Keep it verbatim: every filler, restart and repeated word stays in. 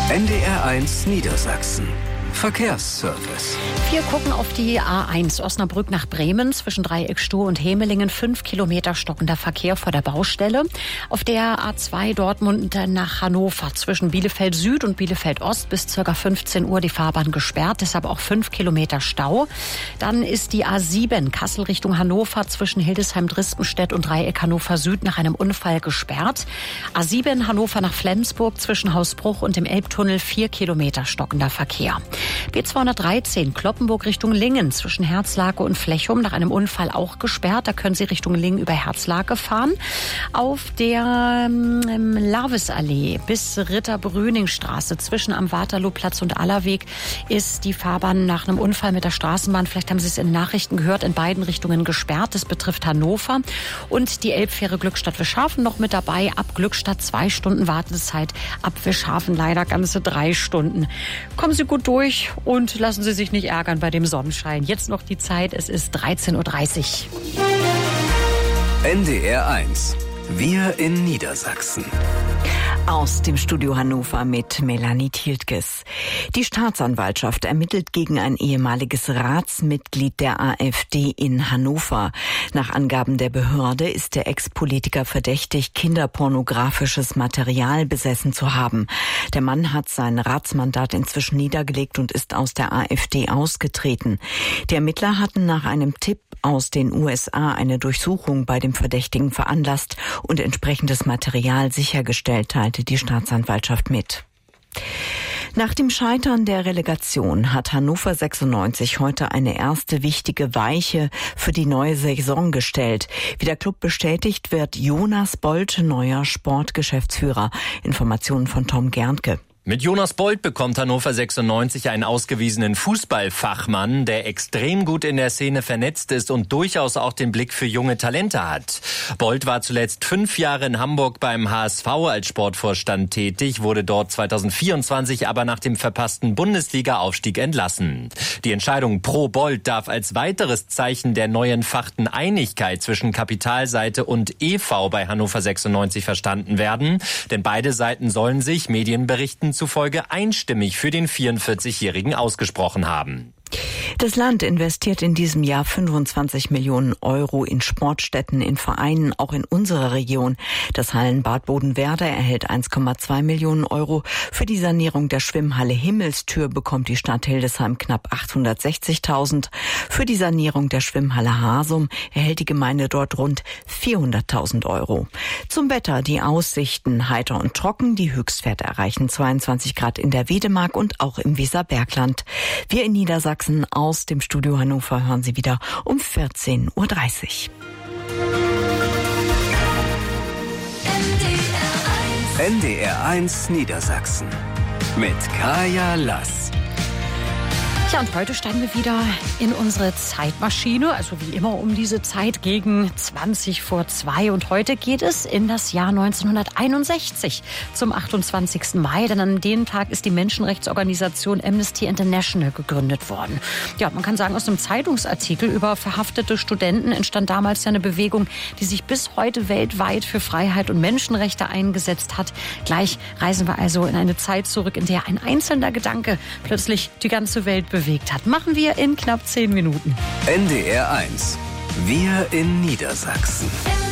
N D R eins Niedersachsen. Verkehrsservice. Wir gucken auf die A eins Osnabrück nach Bremen zwischen Dreieckstuhl und Hemelingen. Fünf Kilometer stockender Verkehr vor der Baustelle. Auf der A zwei Dortmund nach Hannover zwischen Bielefeld Süd und Bielefeld Ost bis ca. fünfzehn Uhr die Fahrbahn gesperrt. Deshalb auch fünf Kilometer Stau. Dann ist die A sieben Kassel Richtung Hannover zwischen Hildesheim-Dristenstedt und Dreieck Hannover Süd nach einem Unfall gesperrt. A sieben Hannover nach Flensburg zwischen Hausbruch und dem Elbtunnel vier Kilometer stockender Verkehr. B zweihundertdreizehn Kloppenburg Richtung Lingen zwischen Herzlake und Flechum nach einem Unfall auch gesperrt. Da können Sie Richtung Lingen über Herzlake fahren. Auf der ähm, Larvisallee bis Ritter-Brüning-Straße zwischen am Waterlooplatz und Allerweg ist die Fahrbahn nach einem Unfall mit der Straßenbahn, vielleicht haben Sie es in den Nachrichten gehört, in beiden Richtungen gesperrt. Das betrifft Hannover. Und die Elbfähre Glückstadt-Wischhafen noch mit dabei. Ab Glückstadt zwei Stunden Wartezeit. Ab Wischhafen leider ganze drei Stunden. Kommen Sie gut durch und lassen Sie sich nicht ärgern bei dem Sonnenschein. Jetzt noch die Zeit, es ist dreizehn Uhr dreißig. N D R eins. Wir in Niedersachsen. Aus dem Studio Hannover mit Melanie Tiltges. Die Staatsanwaltschaft ermittelt gegen ein ehemaliges Ratsmitglied der AfD in Hannover. Nach Angaben der Behörde ist der Ex-Politiker verdächtig, kinderpornografisches Material besessen zu haben. Der Mann hat sein Ratsmandat inzwischen niedergelegt und ist aus der AfD ausgetreten. Die Ermittler hatten nach einem Tipp aus den U S A eine Durchsuchung bei dem Verdächtigen veranlasst und entsprechendes Material sichergestellt, teilte die Staatsanwaltschaft mit. Nach dem Scheitern der Relegation hat Hannover sechsundneunzig heute eine erste wichtige Weiche für die neue Saison gestellt. Wie der Club bestätigt, wird Jonas Bold neuer Sportgeschäftsführer. Informationen von Tom Gerntke. Mit Jonas Bold bekommt Hannover sechsundneunzig einen ausgewiesenen Fußballfachmann, der extrem gut in der Szene vernetzt ist und durchaus auch den Blick für junge Talente hat. Bold war zuletzt fünf Jahre in Hamburg beim H S V als Sportvorstand tätig, wurde dort zweitausendvierundzwanzig aber nach dem verpassten Bundesliga-Aufstieg entlassen. Die Entscheidung pro Bold darf als weiteres Zeichen der neuen fachten Einigkeit zwischen Kapitalseite und E V bei Hannover sechsundneunzig verstanden werden, denn beide Seiten sollen sich Medienberichten zufolge einstimmig für den vierundvierzigjährigen ausgesprochen haben. Das Land investiert in diesem Jahr fünfundzwanzig Millionen Euro in Sportstätten, in Vereinen, auch in unserer Region. Das Hallenbad Bodenwerder erhält eins Komma zwei Millionen Euro. Für die Sanierung der Schwimmhalle Himmelstür bekommt die Stadt Hildesheim knapp achthundertsechzigtausend. Für die Sanierung der Schwimmhalle Hasum erhält die Gemeinde dort rund vierhunderttausend Euro. Zum Wetter: die Aussichten heiter und trocken. Die Höchstwerte erreichen zweiundzwanzig Grad in der Wedemark und auch im Weserbergland. Wir in Niedersachsen aus dem Studio Hannover hören Sie wieder um vierzehn Uhr dreißig. N D R eins Niedersachsen mit Kaya Lass. Ja, und heute steigen wir wieder in unsere Zeitmaschine, also wie immer um diese Zeit gegen zwanzig vor zwei. Und heute geht es in das Jahr neunzehnhunderteinundsechzig zum achtundzwanzigsten Mai, denn an dem Tag ist die Menschenrechtsorganisation Amnesty International gegründet worden. Ja, man kann sagen, aus einem Zeitungsartikel über verhaftete Studenten entstand damals ja eine Bewegung, die sich bis heute weltweit für Freiheit und Menschenrechte eingesetzt hat. Gleich reisen wir also in eine Zeit zurück, in der ein einzelner Gedanke plötzlich die ganze Welt bewegt. bewegt hat. Machen wir in knapp zehn Minuten. N D R eins. Wir in Niedersachsen.